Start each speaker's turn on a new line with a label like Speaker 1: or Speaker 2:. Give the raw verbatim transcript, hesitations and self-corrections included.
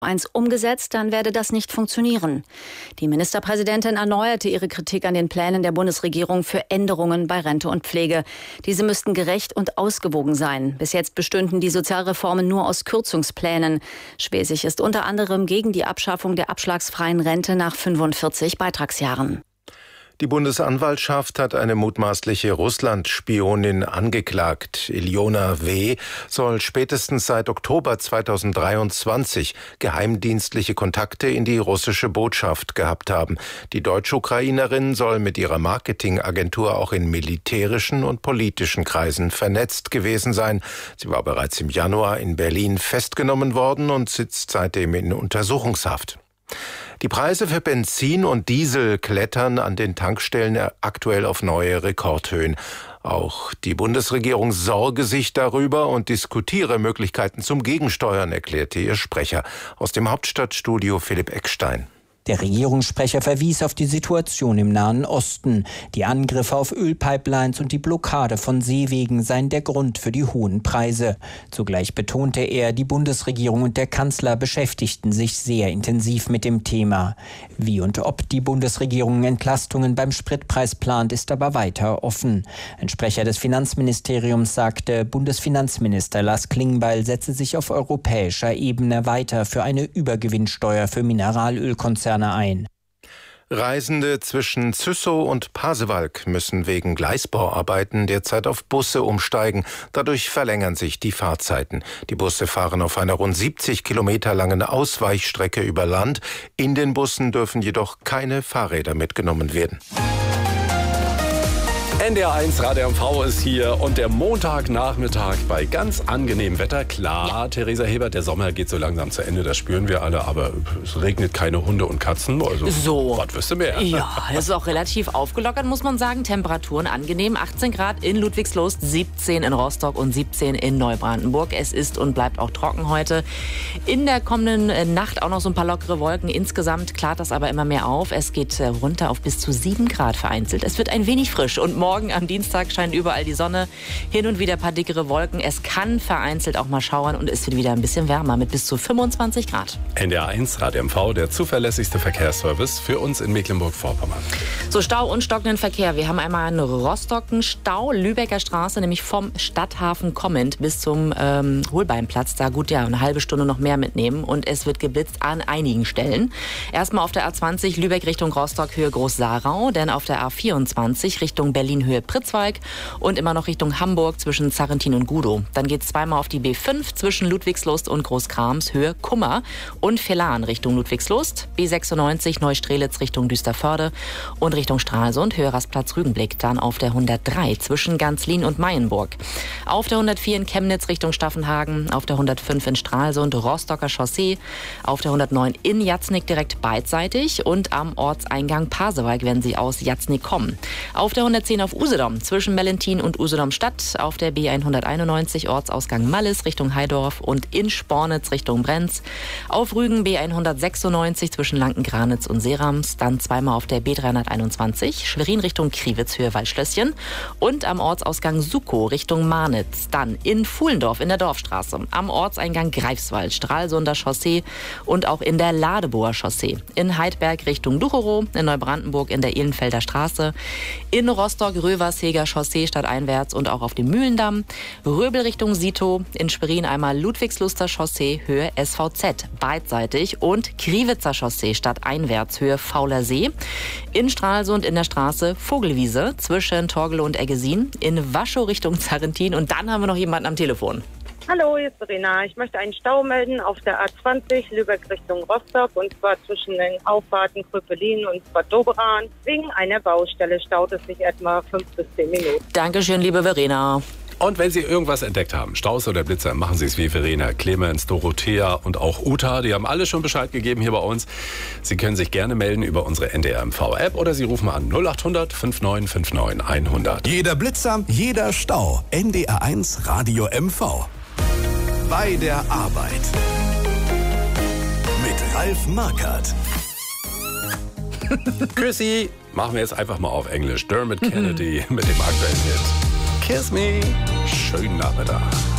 Speaker 1: eins umgesetzt, dann werde das nicht funktionieren. Die Ministerpräsidentin erneuerte ihre Kritik an den Plänen der Bundesregierung für Änderungen bei Rente und Pflege. Diese müssten gerecht und ausgewogen sein. Bis jetzt bestünden die Sozialreformen nur aus Kürzungsplänen. Schwesig ist unter anderem gegen die Abschaffung der abschlagsfreien Rente nach fünfundvierzig Beitragsjahren.
Speaker 2: Die Bundesanwaltschaft hat eine mutmaßliche Russland-Spionin angeklagt. Iljona W. soll spätestens seit Oktober zweitausenddreiundzwanzig geheimdienstliche Kontakte in die russische Botschaft gehabt haben. Die Deutsch-Ukrainerin soll mit ihrer Marketingagentur auch in militärischen und politischen Kreisen vernetzt gewesen sein. Sie war bereits im Januar in Berlin festgenommen worden und sitzt seitdem in Untersuchungshaft. Die Preise für Benzin und Diesel klettern an den Tankstellen aktuell auf neue Rekordhöhen. Auch die Bundesregierung sorge sich darüber und diskutiere Möglichkeiten zum Gegensteuern, erklärte ihr Sprecher. Aus dem Hauptstadtstudio Philipp Eckstein.
Speaker 3: Der Regierungssprecher verwies auf die Situation im Nahen Osten. Die Angriffe auf Ölpipelines und die Blockade von Seewegen seien der Grund für die hohen Preise. Zugleich betonte er, die Bundesregierung und der Kanzler beschäftigten sich sehr intensiv mit dem Thema. Wie und ob die Bundesregierung Entlastungen beim Spritpreis plant, ist aber weiter offen. Ein Sprecher des Finanzministeriums sagte, Bundesfinanzminister Lars Klingbeil setze sich auf europäischer Ebene weiter für eine Übergewinnsteuer für Mineralölkonzerne ein.
Speaker 2: Reisende zwischen Züssow und Pasewalk müssen wegen Gleisbauarbeiten derzeit auf Busse umsteigen. Dadurch verlängern sich die Fahrzeiten. Die Busse fahren auf einer rund siebzig Kilometer langen Ausweichstrecke über Land. In den Bussen dürfen jedoch keine Fahrräder mitgenommen werden.
Speaker 4: N D R eins Radio M V ist hier und der Montagnachmittag bei ganz angenehmem Wetter. Klar, ja. Theresa Hebert, der Sommer geht so langsam zu Ende, das spüren wir alle, aber es regnet keine Hunde und Katzen. Also,
Speaker 5: so.
Speaker 4: Was wirst du mehr?
Speaker 5: Ja, es ist auch relativ aufgelockert, muss man sagen. Temperaturen angenehm, achtzehn Grad in Ludwigslust, siebzehn in Rostock und siebzehn in Neubrandenburg. Es ist und bleibt auch trocken heute. In der kommenden Nacht auch noch so ein paar lockere Wolken. Insgesamt klart das aber immer mehr auf. Es geht runter auf bis zu sieben Grad vereinzelt. Es wird ein wenig frisch und morgen Morgen am Dienstag scheint überall die Sonne, hin und wieder ein paar dickere Wolken. Es kann vereinzelt auch mal schauern und es wird wieder ein bisschen wärmer mit bis zu fünfundzwanzig Grad.
Speaker 4: N D R eins Radio M V, der zuverlässigste Verkehrsservice für uns in Mecklenburg-Vorpommern.
Speaker 5: So, Stau und stockenden Verkehr. Wir haben einmal einen Rostocken Stau, Lübecker Straße, nämlich vom Stadthafen kommend bis zum ähm, Holbeinplatz. Da gut, ja, eine halbe Stunde noch mehr mitnehmen und es wird geblitzt an einigen Stellen. Erstmal auf der A zwanzig Lübeck Richtung Rostock, Höhe Groß-Sarau, dann auf der A vierundzwanzig Richtung Berlin, Höhe Pritzwalk und immer noch Richtung Hamburg zwischen Zarrentin und Gudow. Dann geht es zweimal auf die B fünf zwischen Ludwigslust und Großkrams, Höhe Kummer und Velan Richtung Ludwigslust, B sechsundneunzig Neustrelitz Richtung Düsterförde und Richtung Stralsund, Höhe Rastplatz Rügenblick. Dann auf der hundertdrei zwischen Ganzlin und Mayenburg. Auf der hundertvier in Chemnitz Richtung Staffenhagen, auf der hundertfünf in Stralsund, Rostocker Chaussee, auf der hundertneun in Jatznick direkt beidseitig und am Ortseingang Pasewalk, wenn Sie aus Jatznick kommen. Auf der hundertzehn auf Usedom zwischen Mellentin und Usedom Stadt, auf der B hunderteinundneunzig Ortsausgang Mallis Richtung Heidorf und in Spornitz Richtung Brenz, auf Rügen B hundertsechsundneunzig zwischen Lankengranitz und Serams, dann zweimal auf der B dreihunderteinundzwanzig Schwerin Richtung Kriwitz Höhe Waldschlösschen und am Ortsausgang Sukow Richtung Marnitz, dann in Fuhlendorf in der Dorfstraße, am Ortseingang Greifswald, Stralsunder Chaussee und auch in der Ladeboer Chaussee, in Heidberg Richtung Ducherow, in Neubrandenburg in der Ehlenfelder Straße, in Rostock Röversheger Chaussee stadteinwärts und auch auf dem Mühlendamm, Röbel Richtung Sito, in Schwerin einmal Ludwigsluster Chaussee Höhe S V Z beidseitig und Kriwitzer Chaussee stadteinwärts Höhe Fauler See, in Stralsund in der Straße Vogelwiese zwischen Torgelow und Eggesin, in Waschow Richtung Zarrentin und dann haben wir noch jemanden am Telefon.
Speaker 6: Hallo, hier ist Verena. Ich möchte einen Stau melden auf der A zwanzig Lübeck Richtung Rostock und zwar zwischen den Auffahrten Kröpelin und Bad Doberan. Wegen einer Baustelle staut es sich etwa fünf bis zehn Minuten.
Speaker 5: Dankeschön, liebe Verena.
Speaker 4: Und wenn Sie irgendwas entdeckt haben, Staus oder Blitzer, machen Sie es wie Verena, Clemens, Dorothea und auch Uta. Die haben alle schon Bescheid gegeben hier bei uns. Sie können sich gerne melden über unsere N D R M V-App oder Sie rufen an null acht hundert fünfundneunzig neunundfünfzig hundert.
Speaker 7: Jeder Blitzer, jeder Stau. N D R eins Radio M V. Bei der Arbeit. Mit Ralf Markert.
Speaker 4: Chrissy, machen wir jetzt einfach mal auf Englisch. Dermot Kennedy mit dem aktuellen Hit Kiss Me. Schönen Nachmittag.